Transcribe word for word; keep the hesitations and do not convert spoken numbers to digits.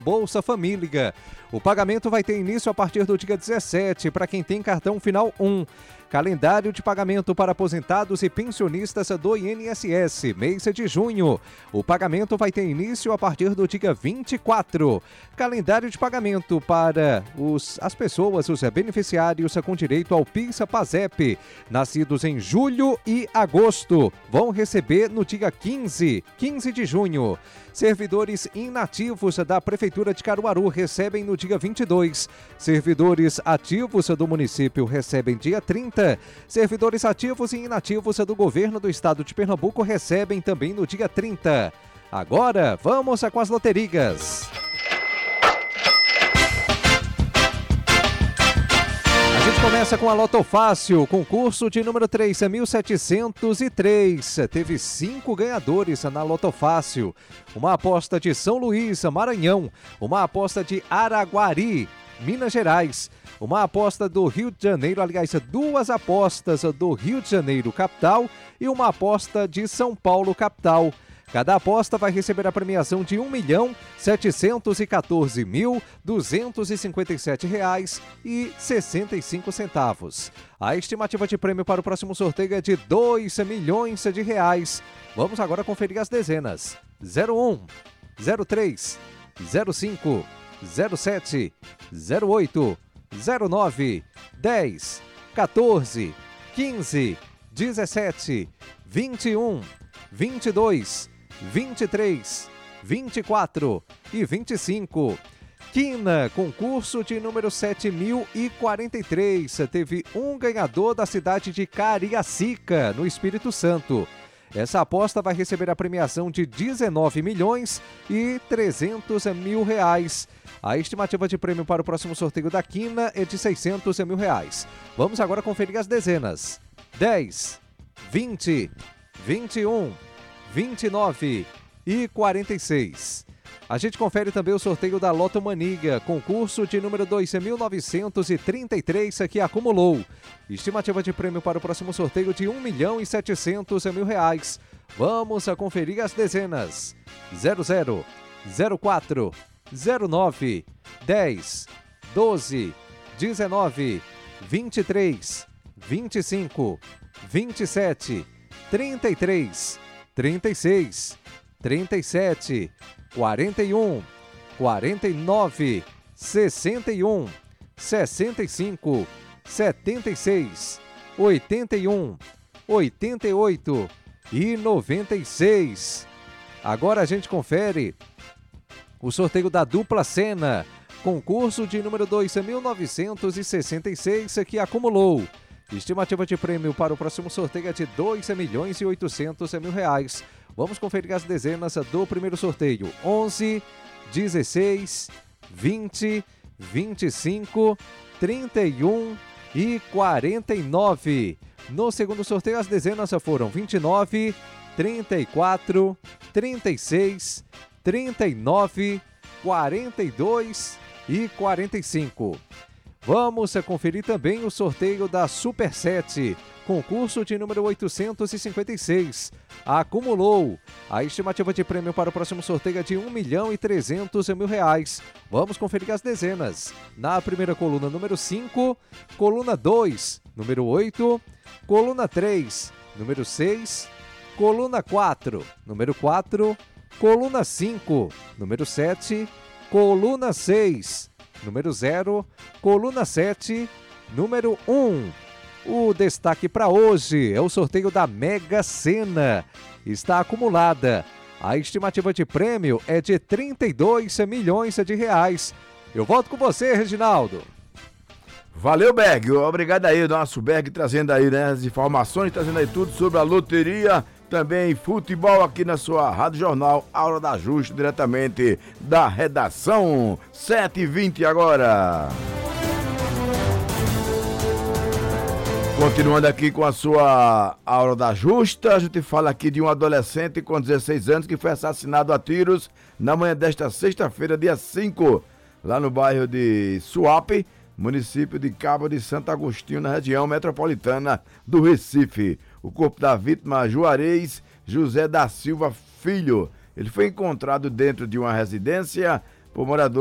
Bolsa Família. O pagamento vai ter início a partir do dia dezessete para quem tem cartão final um. Calendário de pagamento para aposentados e pensionistas do I N S S, mês de junho. O pagamento vai ter início a partir do dia vinte e quatro. Calendário de pagamento para os, as pessoas, os beneficiários com direito ao PIS/PASEP, nascidos em julho e agosto, vão receber no dia quinze, quinze de junho. Servidores inativos da Prefeitura de Caruaru recebem no dia vinte e dois. Servidores ativos do município recebem dia trinta. Servidores ativos e inativos do governo do estado de Pernambuco recebem também no dia trinta. Agora, vamos com as loterias. A gente começa com a Loto Fácil, concurso de número três mil setecentos e três. Teve cinco ganhadores na Loto Fácil. Uma aposta de São Luís, Maranhão. Uma aposta de Araguari, Minas Gerais. Uma aposta do Rio de Janeiro, aliás, duas apostas do Rio de Janeiro, capital, e uma aposta de São Paulo, capital. Cada aposta vai receber a premiação de um milhão setecentos e quatorze mil duzentos e cinquenta e sete reais e sessenta e cinco centavos. A estimativa de prêmio para o próximo sorteio é de dois milhões de reais. Vamos agora conferir as dezenas. zero um, zero três, zero cinco, zero sete, zero oito, zero nove, dez, quatorze, quinze, dezessete, vinte e um, vinte e dois, vinte e três, vinte e quatro e vinte e cinco. Quina, concurso de número sete mil e quarenta e três. Teve um ganhador da cidade de Cariacica, no Espírito Santo. Essa aposta vai receber a premiação de dezenove milhões e trezentos mil reais. A estimativa de prêmio para o próximo sorteio da Quina é de seiscentos mil reais. Vamos agora conferir as dezenas. dez, vinte, vinte e um, vinte e nove e quarenta e seis. A gente confere também o sorteio da Loto Mania, concurso de número dois mil novecentos e trinta e três, que acumulou. Estimativa de prêmio para o próximo sorteio de um milhão e setecentos mil reais. Vamos a conferir as dezenas. zero zero, zero quatro, zero nove, dez, doze, dezenove, vinte e três, vinte e cinco, vinte e sete, trinta e três, trinta e seis, trinta e sete, quarenta e um, quarenta e nove, sessenta e um, sessenta e cinco, setenta e seis, oitenta e um, oitenta e oito e noventa e seis. Agora a gente confere o sorteio da Dupla Sena, concurso de número dois mil novecentos e sessenta e seis, que acumulou. Estimativa de prêmio para o próximo sorteio é de dois milhões e oitocentos mil reais. Vamos conferir as dezenas do primeiro sorteio. onze, dezesseis, vinte, vinte e cinco, trinta e um e quarenta e nove. No segundo sorteio, as dezenas foram vinte e nove, trinta e quatro, trinta e seis, trinta e nove, quarenta e dois e quarenta e cinco. Vamos conferir também o sorteio da Super sete, concurso de número oitocentos e cinquenta e seis. Acumulou. A estimativa de prêmio para o próximo sorteio é de um milhão e trezentos mil reais. Vamos conferir as dezenas. Na primeira coluna, número cinco, coluna dois, número oito, coluna três, número seis, coluna quatro, número quatro, coluna cinco, número sete, coluna seis, número zero, coluna sete, número um. O destaque para hoje é o sorteio da Mega Sena. Está acumulada. A estimativa de prêmio é de trinta e dois milhões de reais. Eu volto com você, Reginaldo. Valeu, Berg. Obrigado aí, nosso Berg, trazendo aí, né, as informações, trazendo aí tudo sobre a loteria, também futebol aqui na sua Rádio Jornal, A Hora da Justa, diretamente da redação. sete e vinte agora. Continuando aqui com a sua Hora da Justa, a gente fala aqui de um adolescente com dezesseis anos que foi assassinado a tiros na manhã desta sexta-feira, dia cinco, lá no bairro de Suape, município de Cabo de Santo Agostinho, na região metropolitana do Recife. O corpo da vítima, Juarez José da Silva Filho, ele foi encontrado dentro de uma residência por moradores